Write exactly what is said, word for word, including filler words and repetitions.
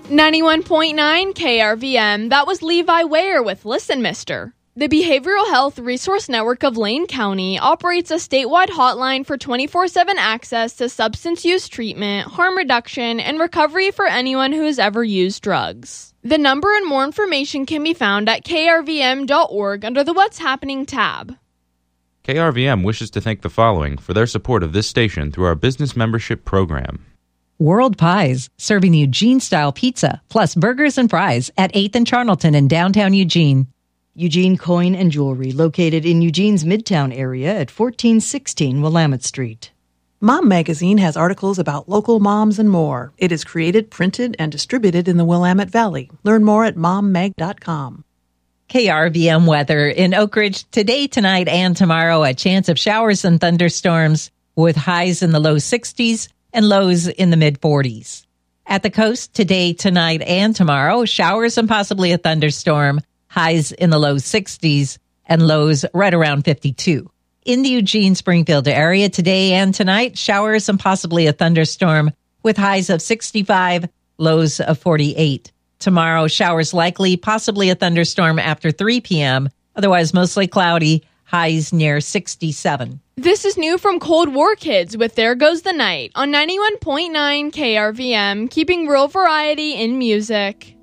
ninety-one point nine K R V M, that was Levi Ware with Listen Mister. The Behavioral Health Resource Network of Lane County operates a statewide hotline for twenty-four seven access to substance use treatment, harm reduction, and recovery for anyone who has ever used drugs. The number and more information can be found at K R V M dot org under the What's Happening tab. K R V M wishes to thank the following for their support of this station through our business membership program. World Pies, serving Eugene-style pizza, plus burgers and fries at eighth and Charlton in downtown Eugene. Eugene Coin and Jewelry, located in Eugene's Midtown area at fourteen sixteen Willamette Street. Mom Magazine has articles about local moms and more. It is created, printed, and distributed in the Willamette Valley. Learn more at mom mag dot com. K R V M weather in Oak Ridge today, tonight, and tomorrow. A chance of showers and thunderstorms with highs in the low sixties and lows in the mid forties. At the coast today, tonight, and tomorrow, showers and possibly a thunderstorm, highs in the low sixties and lows right around fifty-two. In the Eugene-Springfield area today and tonight, showers and possibly a thunderstorm with highs of sixty-five, lows of forty-eight. Tomorrow, showers likely, possibly a thunderstorm after three p.m., otherwise mostly cloudy, highs near sixty-seven. This is new from Cold War Kids with There Goes the Night on ninety-one point nine K R V M, keeping rural variety in music.